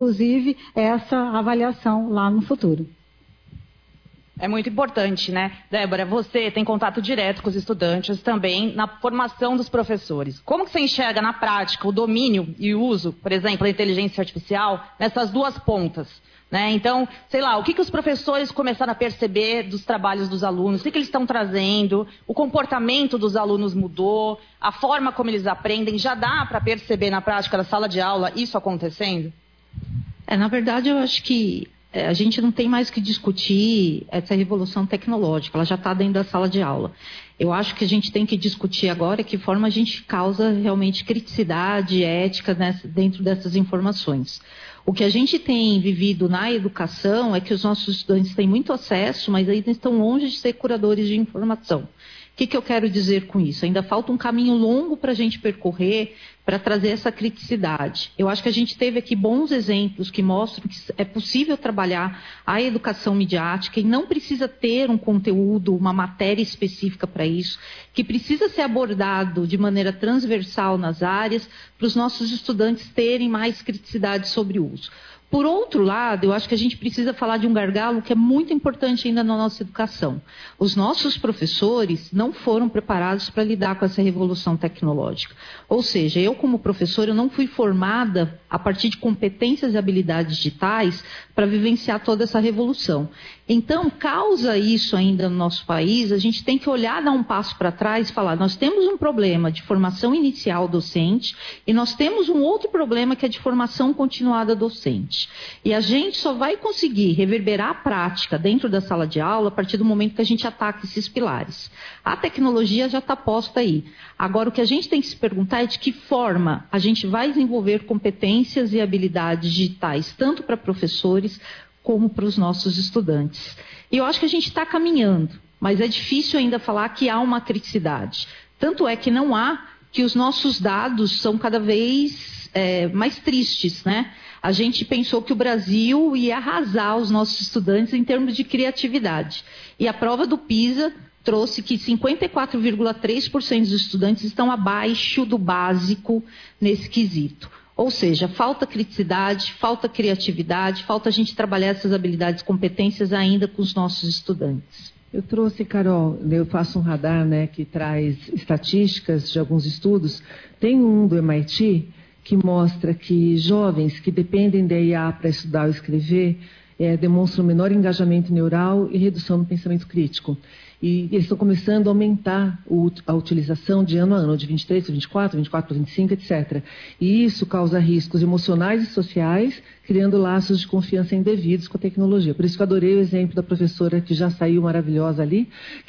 inclusive, essa avaliação lá no futuro. É muito importante, né? Débora, você tem contato direto com os estudantes também na formação dos professores. Como que você enxerga na prática o domínio e o uso, por exemplo, da inteligência artificial nessas duas pontas? Né? Então, sei lá, o que os professores começaram a perceber dos trabalhos dos alunos, o que eles estão trazendo, o comportamento dos alunos mudou, a forma como eles aprendem, já dá para perceber na prática da sala de aula isso acontecendo? Na verdade, eu acho que a gente não tem mais que discutir essa revolução tecnológica, ela já está dentro da sala de aula. Eu acho que a gente tem que discutir agora que forma a gente causa realmente criticidade, ética dentro dessas informações. O que a gente tem vivido na educação é que os nossos estudantes têm muito acesso, mas ainda estão longe de ser curadores de informação. O que eu quero dizer com isso? Ainda falta um caminho longo para a gente percorrer para trazer essa criticidade. Eu acho que a gente teve aqui bons exemplos que mostram que é possível trabalhar a educação midiática e não precisa ter um conteúdo, uma matéria específica para isso, que precisa ser abordado de maneira transversal nas áreas para os nossos estudantes terem mais criticidade sobre o uso. Por outro lado, eu acho que a gente precisa falar de um gargalo que é muito importante ainda na nossa educação. Os nossos professores não foram preparados para lidar com essa revolução tecnológica. Ou seja, eu como professora eu não fui formada a partir de competências e habilidades digitais para vivenciar toda essa revolução. Então, causa isso ainda no nosso país, a gente tem que olhar, dar um passo para trás e falar, nós temos um problema de formação inicial docente e nós temos um outro problema que é de formação continuada docente. E a gente só vai conseguir reverberar a prática dentro da sala de aula a partir do momento que a gente ataca esses pilares. A tecnologia já está posta aí. Agora, o que a gente tem que se perguntar é de que forma a gente vai desenvolver competências e habilidades digitais, tanto para professores como para os nossos estudantes. E eu acho que a gente está caminhando, mas é difícil ainda falar que há uma criticidade. Tanto é que não há, que os nossos dados são cada vez mais tristes, né? A gente pensou que o Brasil ia arrasar os nossos estudantes em termos de criatividade. E a prova do PISA trouxe que 54,3% dos estudantes estão abaixo do básico nesse quesito. Ou seja, falta criticidade, falta criatividade, falta a gente trabalhar essas habilidades e competências ainda com os nossos estudantes. Eu trouxe, Carol, eu faço um radar, né, que traz estatísticas de alguns estudos. Tem um do MIT que mostra que jovens que dependem da IA para estudar ou escrever demonstram menor engajamento neural e redução no pensamento crítico. E eles estão começando a aumentar a utilização de ano a ano, de 23 para 24, 24 para 25, etc. E isso causa riscos emocionais e sociais, criando laços de confiança indevidos com a tecnologia. Por isso que eu adorei o exemplo da professora que já saiu maravilhosa ali,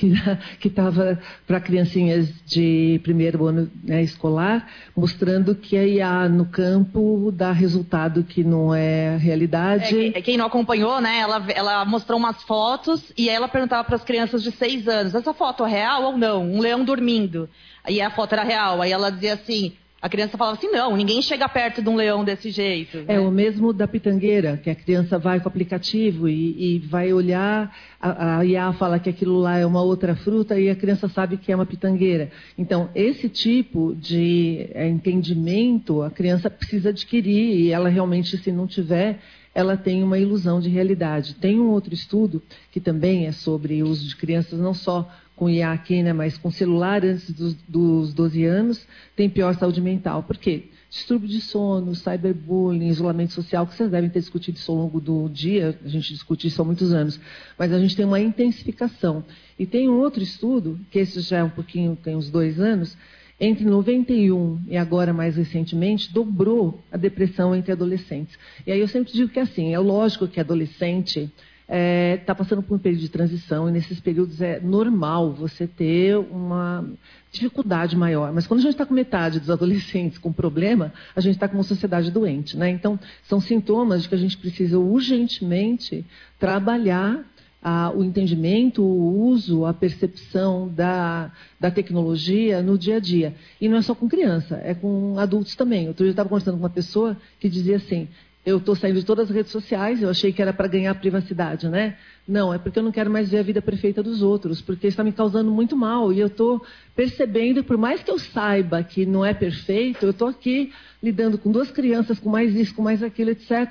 que estava para criancinhas de primeiro ano, né, escolar, mostrando que a IA no campo dá resultado que não é realidade. Quem não acompanhou, né, ela mostrou umas fotos e ela perguntava para as crianças de 6 anos, essa foto é real ou não? Um leão dormindo. Aí a foto era real. Aí ela dizia assim, a criança falava assim, não, ninguém chega perto de um leão desse jeito. Né? O mesmo da pitangueira, que a criança vai com o aplicativo e vai olhar, a IA fala que aquilo lá é uma outra fruta e a criança sabe que é uma pitangueira. Então, esse tipo de entendimento a criança precisa adquirir e ela realmente, se não tiver, ela tem uma ilusão de realidade. Tem um outro estudo que também é sobre o uso de crianças, não só com IA aqui, né, mas com celular antes dos 12 anos, tem pior saúde mental. Por quê? Distúrbio de sono, cyberbullying, isolamento social, que vocês devem ter discutido isso ao longo do dia, a gente discute isso há muitos anos, mas a gente tem uma intensificação. E tem um outro estudo, que esse já é um pouquinho, tem uns 2 anos, entre 91 e agora mais recentemente, dobrou a depressão entre adolescentes. E aí eu sempre digo que assim, é lógico que adolescente está passando por um período de transição e nesses períodos é normal você ter uma dificuldade maior. Mas quando a gente está com metade dos adolescentes com problema, a gente está com uma sociedade doente, né? Então, são sintomas de que a gente precisa urgentemente trabalhar o entendimento, o uso, a percepção da tecnologia no dia a dia. E não é só com criança, é com adultos também. Outro dia eu estava conversando com uma pessoa que dizia assim, eu estou saindo de todas as redes sociais, eu achei que era para ganhar privacidade, né? Não, é porque eu não quero mais ver a vida perfeita dos outros, porque está me causando muito mal. E eu estou percebendo, por mais que eu saiba que não é perfeito, eu estou aqui lidando com 2 crianças, com mais isso, com mais aquilo, etc.